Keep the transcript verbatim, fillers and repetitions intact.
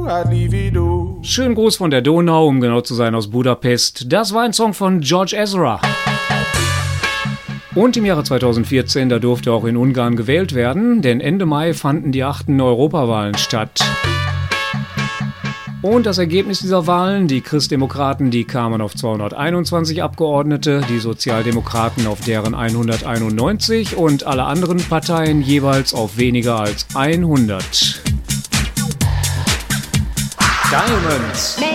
Schönen Gruß von der Donau, um genau zu sein aus Budapest. Das war ein Song von George Ezra. Und im Jahre zweitausendvierzehn, da durfte auch in Ungarn gewählt werden, denn Ende Mai fanden die achten Europawahlen statt. Und das Ergebnis dieser Wahlen, die Christdemokraten, die kamen auf zweihunderteinundzwanzig Abgeordnete, die Sozialdemokraten auf deren hunderteinundneunzig und alle anderen Parteien jeweils auf weniger als hundert. Diamonds.